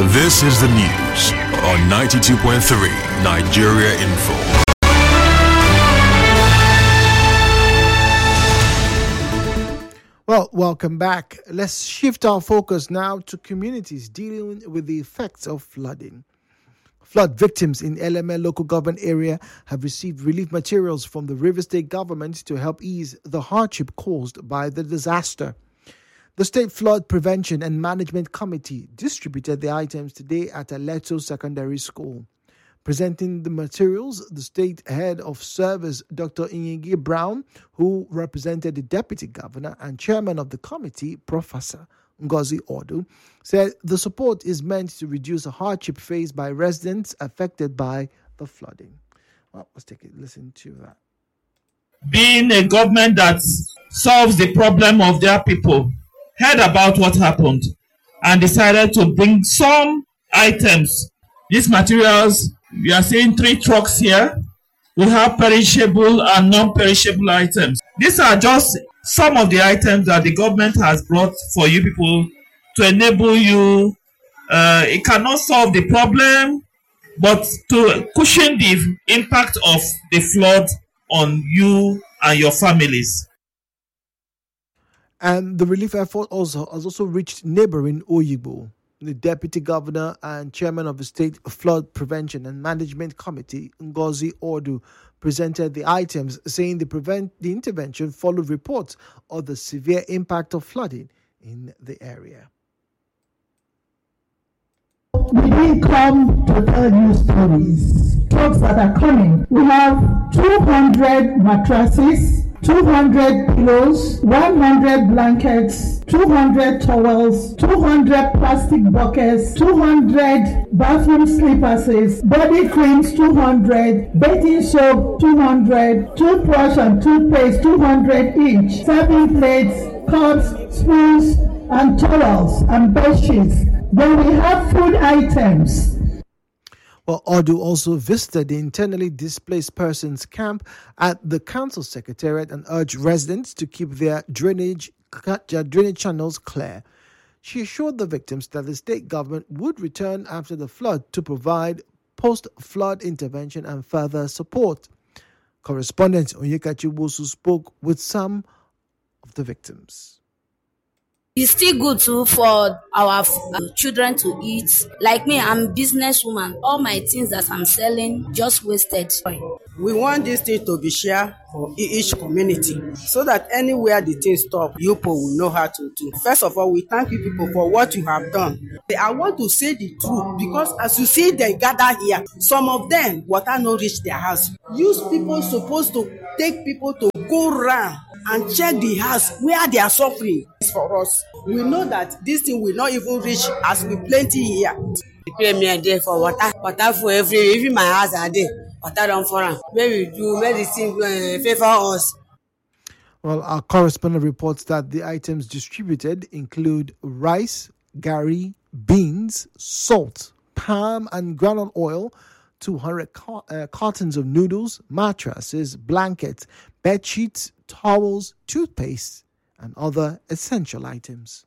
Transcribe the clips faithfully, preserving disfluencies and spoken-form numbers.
This is the news on ninety-two point three Nigeria Info. Well, welcome back. Let's shift our focus now to communities dealing with the effects of flooding. Flood victims in L M L local government area have received relief materials from the Rivers State government to help ease the hardship caused by the disaster. The State Flood Prevention and Management Committee distributed the items today at Aleto Secondary School. Presenting the materials, the State Head of Service, Doctor Inyingi Brown, who represented the Deputy Governor and Chairman of the committee, Professor Ngozi Odu, said the support is meant to reduce the hardship faced by residents affected by the flooding. Well, let's take a listen to that. Being a government that solves the problem of their people, heard about what happened and decided to bring some items. These materials, we are seeing three trucks here. We have perishable and non-perishable items. These are just some of the items that the government has brought for you people to enable you. Uh, it cannot solve the problem, but to cushion the impact of the flood on you and your families. And the relief effort also has also reached neighboring Oyigbo. The Deputy Governor and Chairman of the State Flood Prevention and Management Committee, Ngozi Odu, presented the items, saying the, prevent, the intervention followed reports of the severe impact of flooding in the area. We didn't come to tell you stories. Talks that are coming. We have two hundred mattresses, two hundred pillows, one hundred blankets, two hundred towels, two hundred plastic buckets, two hundred bathroom slippers, body creams two hundred, bathing soap two hundred, toothbrush and toothpaste two hundred each, serving plates, cups, spoons, and towels and bed sheets. Then we have food items. Well, Odu also visited the internally displaced persons camp at the council secretariat and urged residents to keep their drainage, their drainage channels clear. She assured the victims that the state government would return after the flood to provide post-flood intervention and further support. Correspondent Onyeka Chibusu spoke with some of the victims. It's still good too for our uh, children to eat. Like me, I'm a businesswoman. All my things that I'm selling just wasted. We want this thing to be shared for each community so that anywhere the thing stop, you people will know how to do. First of all, we thank you people for what you have done. I want to say the truth because as you see they gather here, some of them water no reach their house. Use people supposed to take people to go round and check the house where they are suffering. It's for us. We know that this thing will not even reach as we plenty here. They pay me a day for water, water for every, even my house a day. Water don't for them. Maybe do medicine uh, favor us. Well, our correspondent reports that the items distributed include rice, gari, beans, salt, palm and groundnut oil, two hundred co- uh, cartons of noodles, mattresses, blankets, bed sheets, towels, toothpaste, and other essential items.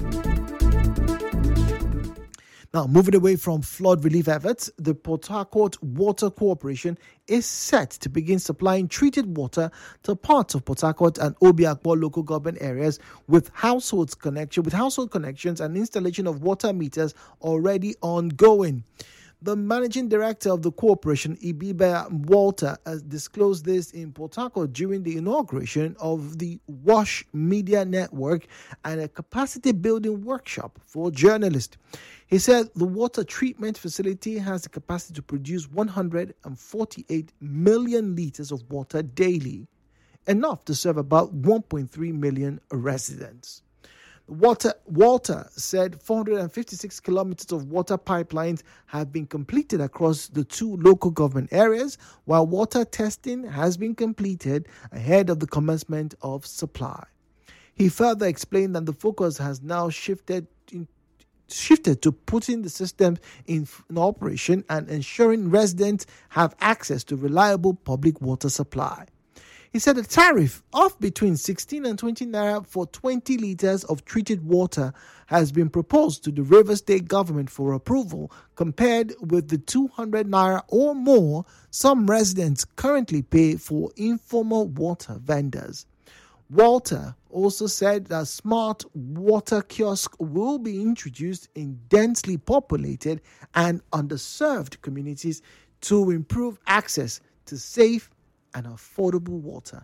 Now, moving away from flood relief efforts, the Port Harcourt Water Corporation is set to begin supplying treated water to parts of Port Harcourt and Obiakpor local government areas with households connection, with household connections and installation of water meters already ongoing. The managing director of the corporation, Ibiba Walter, has disclosed this in Port Harcourt during the inauguration of the WASH Media Network and a capacity building workshop for journalists. He said the water treatment facility has the capacity to produce one hundred forty-eight million liters of water daily, enough to serve about one point three million residents. Walter, Walter said four hundred fifty-six kilometers of water pipelines have been completed across the two local government areas, while water testing has been completed ahead of the commencement of supply. He further explained that the focus has now shifted in, shifted to putting the system in, in operation and ensuring residents have access to reliable public water supply. He said a tariff of between sixteen and twenty naira for twenty litres of treated water has been proposed to the Rivers State government for approval, compared with the two hundred naira or more some residents currently pay for informal water vendors. Walter also said that smart water kiosk will be introduced in densely populated and underserved communities to improve access to safe and affordable water.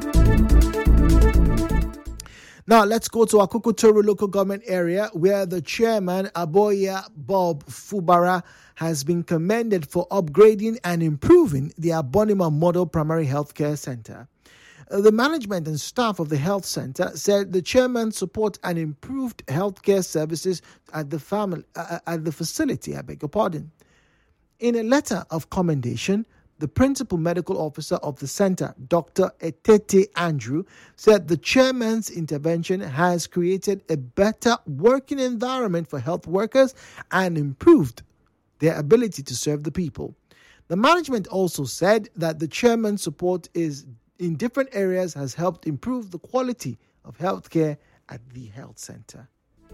Now let's go to Akoko Toro local government area, where the chairman, Aboya Bob Fubara, has been commended for upgrading and improving the Abonima Model Primary Healthcare Center. The management and staff of the health center said the chairman support and improved healthcare services at the family uh, at the facility. I beg your pardon. In a letter of commendation, the principal medical officer of the center, Doctor Etete Andrew, said the chairman's intervention has created a better working environment for health workers and improved their ability to serve the people. The management also said that the chairman's support is in different areas has helped improve the quality of healthcare at the health center.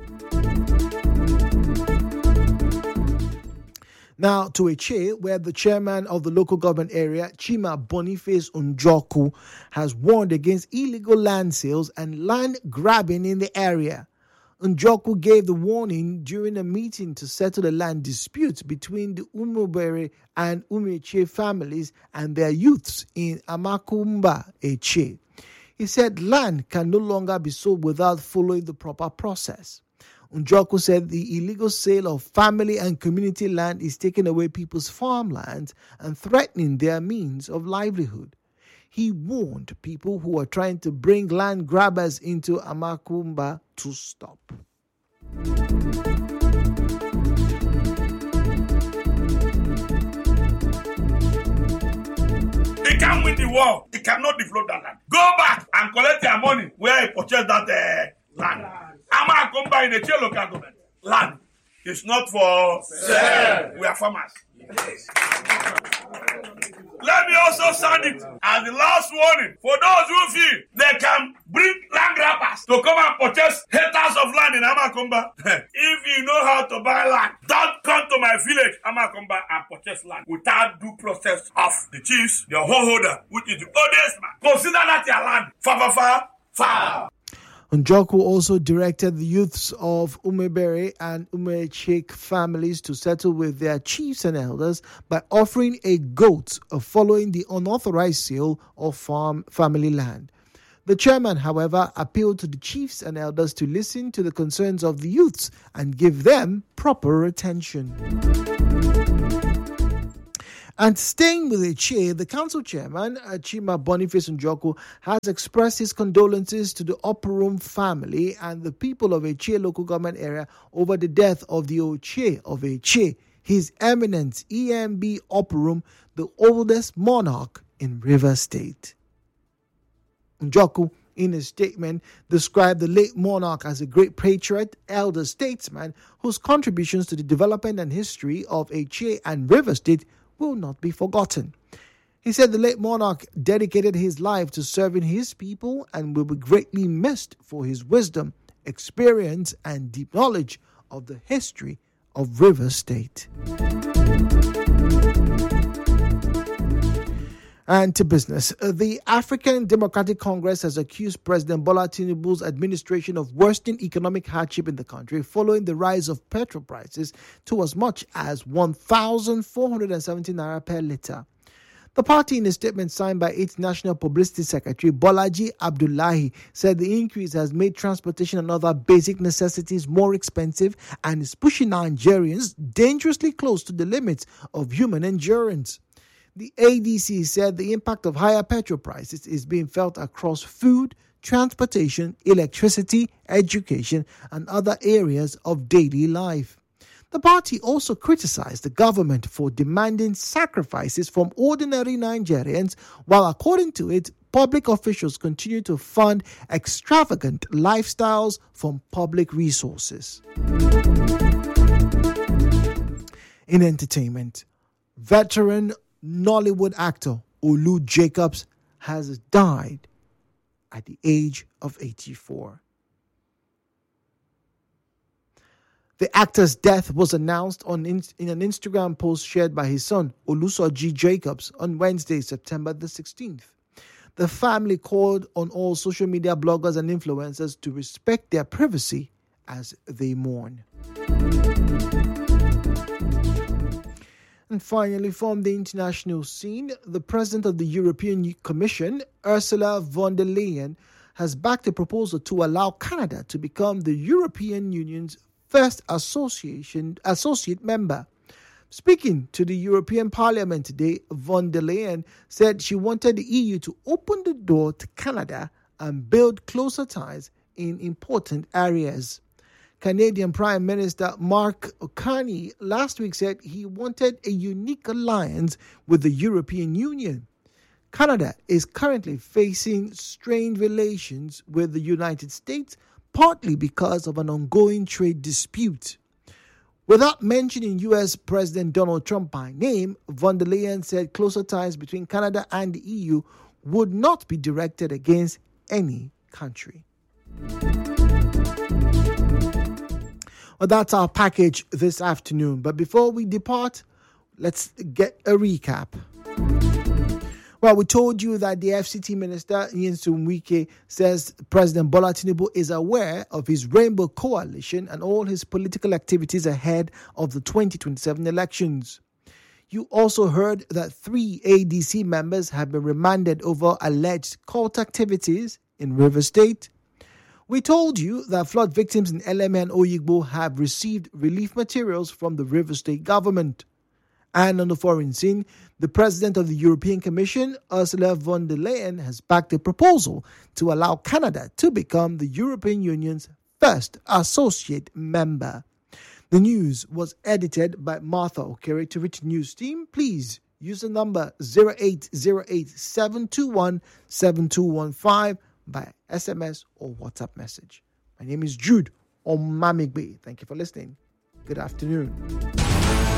Now to Eche, where the chairman of the local government area, Chima Boniface Njoku, has warned against illegal land sales and land grabbing in the area. Njoku gave the warning during a meeting to settle a land dispute between the Umubere and Umeche families and their youths in Amakumba, Eche. He said land can no longer be sold without following the proper process. Njoku said the illegal sale of family and community land is taking away people's farmlands and threatening their means of livelihood. He warned people who are trying to bring land grabbers into Amakumba to stop. He can't win the war. He cannot develop that land. Go back and collect your money where he purchased that uh, land. Amakumba in the local government. Land is not for sale. We are farmers. Yes. Let me also sound it as the last warning for those who feel they can bring land grabbers to come and purchase hectares of land in Amakumba. If you know how to buy land, don't come to my village, Amakumba, and purchase land without due process of the chiefs, the holder, which is the oldest man. Consider that your land. Fa fa fa fa. Njoku also directed the youths of Umebere and Umechek families to settle with their chiefs and elders by offering a goat following the unauthorized sale of farm family land. The chairman, however, appealed to the chiefs and elders to listen to the concerns of the youths and give them proper attention. And staying with Eche, the council chairman, Chima Boniface Njoku, has expressed his condolences to the Oporum family and the people of Eche local government area over the death of the Oche of Eche, His Eminence E M B Oporum, the oldest monarch in Rivers State. Njoku, in a statement, described the late monarch as a great patriot, elder statesman, whose contributions to the development and history of Eche and Rivers State will not be forgotten. He said the late monarch dedicated his life to serving his people and will be greatly missed for his wisdom, experience, and deep knowledge of the history of Rivers State. And to business. The African Democratic Congress has accused President Bola Tinubu's administration of worsening economic hardship in the country following the rise of petrol prices to as much as one thousand four hundred seventy naira per litre. The party, in a statement signed by its National Publicity Secretary, Bolaji Abdullahi, said the increase has made transportation and other basic necessities more expensive and is pushing Nigerians dangerously close to the limits of human endurance. The A D C said the impact of higher petrol prices is being felt across food, transportation, electricity, education, and other areas of daily life. The party also criticized the government for demanding sacrifices from ordinary Nigerians, while, according to it, public officials continue to fund extravagant lifestyles from public resources. In entertainment, veteran Nollywood actor Olu Jacobs has died at the age of eighty-four. The actor's death was announced on in, in an Instagram post shared by his son, Olusoji Jacobs, on Wednesday, September the sixteenth. The family called on all social media bloggers and influencers to respect their privacy as they mourn. And finally, from the international scene, the president of the European Commission, Ursula von der Leyen, has backed a proposal to allow Canada to become the European Union's first association associate member. Speaking to the European Parliament today, von der Leyen said she wanted the E U to open the door to Canada and build closer ties in important areas. Canadian Prime Minister Mark Carney last week said he wanted a unique alliance with the European Union. Canada is currently facing strained relations with the United States, partly because of an ongoing trade dispute. Without mentioning U S President Donald Trump by name, von der Leyen said closer ties between Canada and the E U would not be directed against any country. Well, that's our package this afternoon. But before we depart, let's get a recap. Well, we told you that the F C T Minister, Nyesom Wike, says President Bola Tinubu is aware of his Rainbow Coalition and all his political activities ahead of the twenty twenty-seven elections. You also heard that three A D C members have been remanded over alleged cult activities in Rivers State. We told you that flood victims in Eleme and Oyigbo have received relief materials from the Rivers State government. And on the foreign scene, the president of the European Commission, Ursula von der Leyen, has backed a proposal to allow Canada to become the European Union's first associate member. The news was edited by Martha Okere. To reach the news team, please use the number zero eight zero eight, seven two one, seven two one five by S M S or WhatsApp message. My name is Jude Omamigbe. Thank you for listening. Good afternoon.